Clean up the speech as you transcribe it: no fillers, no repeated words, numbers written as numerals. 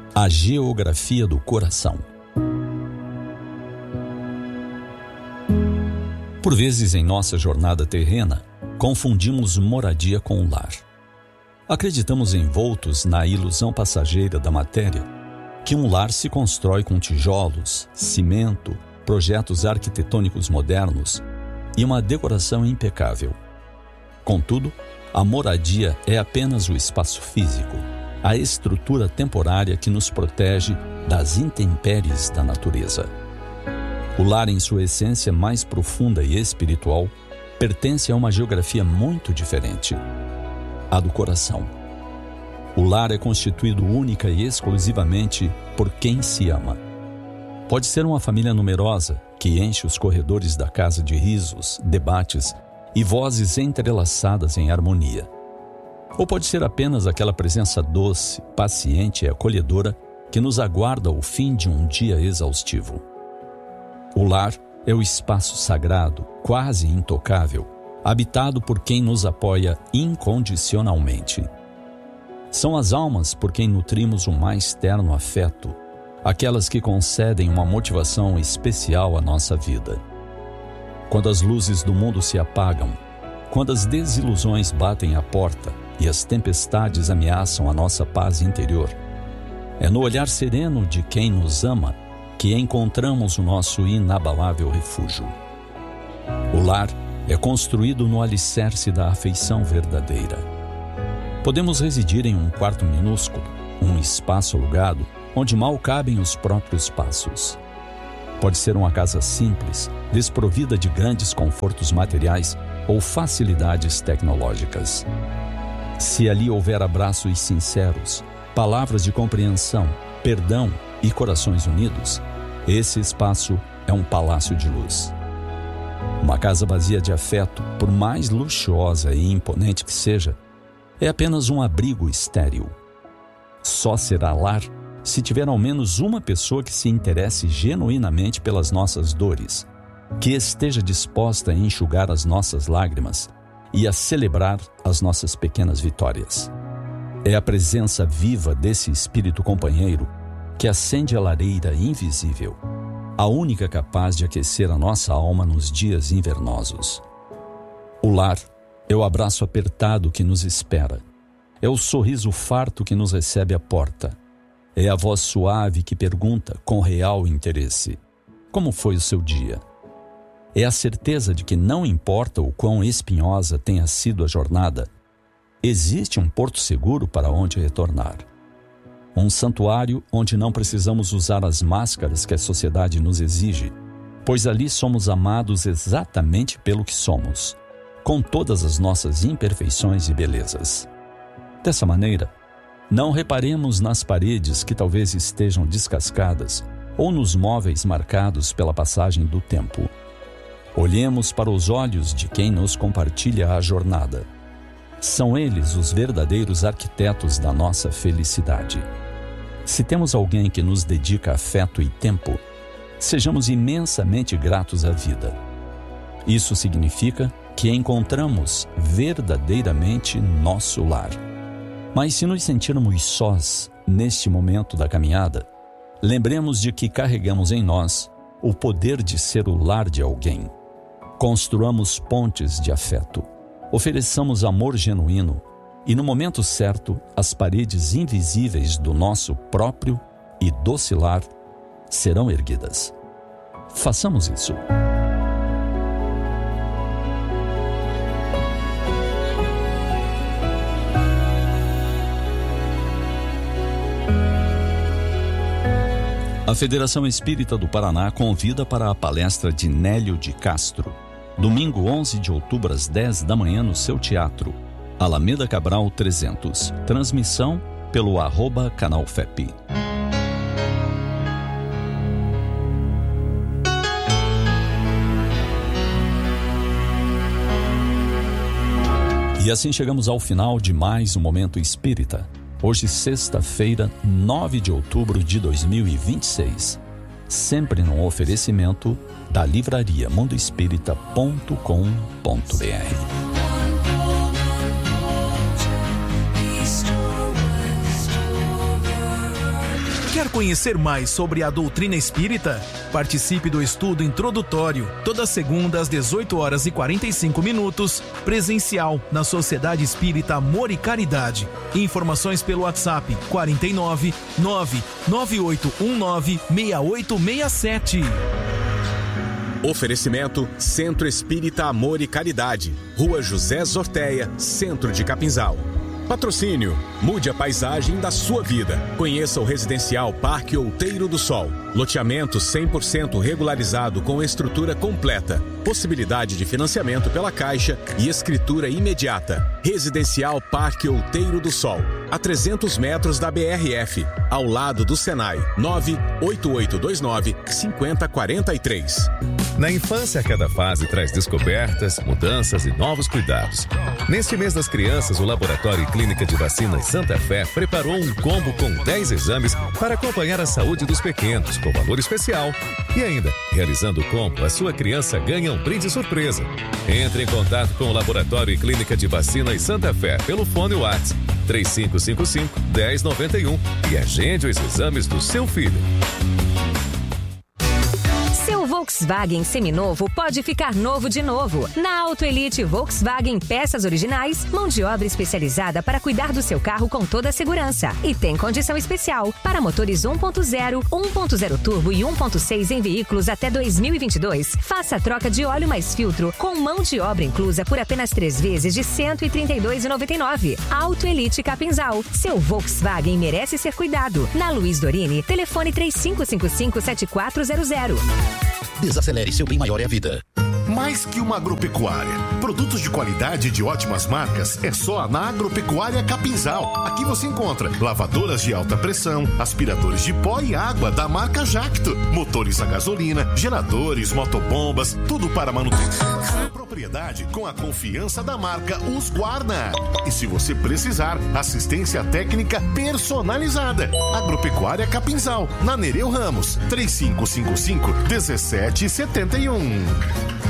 A geografia do coração. Por vezes, em nossa jornada terrena, confundimos moradia com o lar. Acreditamos envoltos na ilusão passageira da matéria que um lar se constrói com tijolos, cimento, projetos arquitetônicos modernos e uma decoração impecável. Contudo, a moradia é apenas o espaço físico, a estrutura temporária que nos protege das intempéries da natureza. O lar, em sua essência mais profunda e espiritual, pertence a uma geografia muito diferente, a do coração. O lar é constituído única e exclusivamente por quem se ama. Pode ser uma família numerosa que enche os corredores da casa de risos, debates e vozes entrelaçadas em harmonia. Ou pode ser apenas aquela presença doce, paciente e acolhedora que nos aguarda o fim de um dia exaustivo. O lar é o espaço sagrado, quase intocável, habitado por quem nos apoia incondicionalmente. São as almas por quem nutrimos o mais terno afeto, aquelas que concedem uma motivação especial à nossa vida. Quando as luzes do mundo se apagam, quando as desilusões batem à porta e as tempestades ameaçam a nossa paz interior, é no olhar sereno de quem nos ama que encontramos o nosso inabalável refúgio. O lar é construído no alicerce da afeição verdadeira. Podemos residir em um quarto minúsculo, um espaço alugado, onde mal cabem os próprios passos. Pode ser uma casa simples, desprovida de grandes confortos materiais ou facilidades tecnológicas. Se ali houver abraços sinceros, palavras de compreensão, perdão e corações unidos, esse espaço é um palácio de luz. Uma casa vazia de afeto, por mais luxuosa e imponente que seja, é apenas um abrigo estéril. Só será lar se tiver ao menos uma pessoa que se interesse genuinamente pelas nossas dores, que esteja disposta a enxugar as nossas lágrimas e a celebrar as nossas pequenas vitórias. É a presença viva desse espírito companheiro que acende a lareira invisível, a única capaz de aquecer a nossa alma nos dias invernosos. O lar é o abraço apertado que nos espera, é o sorriso farto que nos recebe à porta, é a voz suave que pergunta com real interesse: como foi o seu dia? É a certeza de que não importa o quão espinhosa tenha sido a jornada, existe um porto seguro para onde retornar. Um santuário onde não precisamos usar as máscaras que a sociedade nos exige, pois ali somos amados exatamente pelo que somos, com todas as nossas imperfeições e belezas. Dessa maneira, não reparemos nas paredes que talvez estejam descascadas ou nos móveis marcados pela passagem do tempo. Olhemos para os olhos de quem nos compartilha a jornada. São eles os verdadeiros arquitetos da nossa felicidade. Se temos alguém que nos dedica afeto e tempo, sejamos imensamente gratos à vida. Isso significa que encontramos verdadeiramente nosso lar. Mas se nos sentirmos sós neste momento da caminhada, lembremos de que carregamos em nós o poder de ser o lar de alguém. Construamos pontes de afeto, ofereçamos amor genuíno e, no momento certo, as paredes invisíveis do nosso próprio e doce lar serão erguidas. Façamos isso. A Federação Espírita do Paraná convida para a palestra de Nélio de Castro, domingo 11 de outubro às 10 da manhã no seu teatro, Alameda Cabral 300. Transmissão pelo @canalfep. E assim chegamos ao final de mais um Momento Espírita. Hoje, sexta-feira, 9 de outubro de 2026. Sempre num oferecimento da livraria mundoespírita.com.br. Quer conhecer mais sobre a doutrina espírita? Participe do estudo introdutório, toda segunda às 18h45, presencial, na Sociedade Espírita Amor e Caridade. Informações pelo WhatsApp 49 99819 6867. Oferecimento Centro Espírita Amor e Caridade, Rua José Zorteia, Centro de Capinzal. Patrocínio, mude a paisagem da sua vida. Conheça o residencial Parque Outeiro do Sol. Loteamento 100% regularizado com estrutura completa. Possibilidade de financiamento pela Caixa e escritura imediata. Residencial Parque Outeiro do Sol. A 300 metros da BRF, ao lado do Senai. 98829-5043. Na infância, cada fase traz descobertas, mudanças e novos cuidados. Neste mês das crianças, o Laboratório e Clínica de Vacinas Santa Fé preparou um combo com 10 exames para acompanhar a saúde dos pequenos, com valor especial. E ainda, realizando o combo, a sua criança ganha um brinde surpresa. Entre em contato com o Laboratório e Clínica de Vacinas Santa Fé pelo fone WhatsApp 3555-1091 e agende os exames do seu filho. Seu Volkswagen seminovo pode ficar novo de novo. Na Auto Elite Volkswagen Peças Originais, mão de obra especializada para cuidar do seu carro com toda a segurança. E tem condição especial para motores 1.0, 1.0 turbo e 1.6 em veículos até 2022. Faça a troca de óleo mais filtro com mão de obra inclusa por apenas 3 vezes de R$ 132,99. Auto Elite Capinzal. Seu Volkswagen merece ser cuidado. Na Luiz Dorini, telefone 3555-7400. Desacelere, seu bem maior é a vida. Mais que uma agropecuária. Produtos de qualidade de ótimas marcas é só na Agropecuária Capinzal. Aqui você encontra lavadoras de alta pressão, aspiradores de pó e água da marca Jacto, motores a gasolina, geradores, motobombas, tudo para manutenção. Propriedade com a confiança da marca Husqvarna. E se você precisar, assistência técnica personalizada. Agropecuária Capinzal, na Nereu Ramos, 3555-1771.